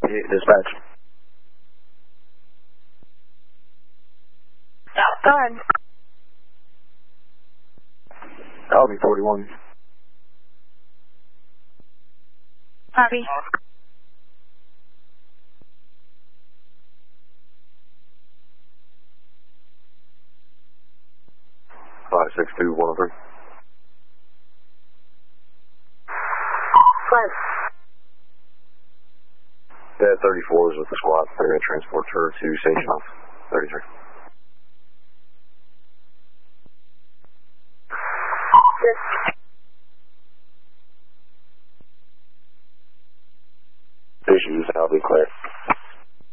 dispatch. Go ahead. Albany 41. Copy. 562-103. What? That 34 is with the squad. They're going to transport her to St. John's. 33. Just